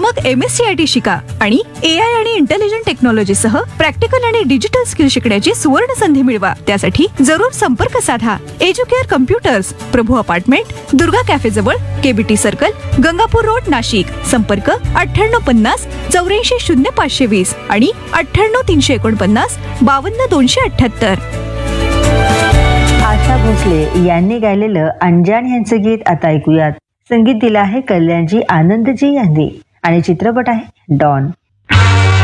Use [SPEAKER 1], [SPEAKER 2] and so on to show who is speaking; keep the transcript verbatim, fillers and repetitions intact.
[SPEAKER 1] तर मग M S C I T शिका आणि ए आय आणि इंटेलिजंट टेक्नॉलॉजी सह प्रॅक्टिकल आणि डिजिटल स्किल शिकण्याची सुवर्ण संधी मिळवा. त्यासाठी जरूर संपर्क साधा. एज्युकेअर कम्प्युटर्स, प्रभू अपार्टमेंट, दुर्गा कॅफे जवळ, KBT circle, Gangapur road, Nashik. संपर्क अठ्ठ्याण्णव पन्नास चौऱ्याऐंशी शून्य पाचशे वीस आणि अठ्ठ्याण्णव तीनशे एकोणपन्नास बावन्न दोनशे अठ्ठ्याहत्तर.
[SPEAKER 2] आशा भोसले यांनी गायलेलं अंजान यांचं गीत आता ऐकूयात. संगीत दिलं आहे कल्याणजी आनंदजी यांनी आणि चित्रपट आहे डॉन.